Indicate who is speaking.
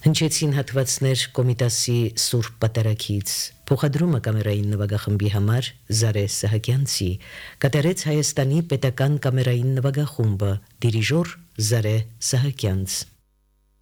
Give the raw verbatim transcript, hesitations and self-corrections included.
Speaker 1: Հնչեցին հատվածներ Կոմիտասի Սուրբ Պատարագից, փոխադրումը կամերային նվագախմբի համար Զարե Սահակյանցի, կատարեց Հայաստանի պետական կամերային նվագախումբը, դիրիժոր Զարե Սահակյանց։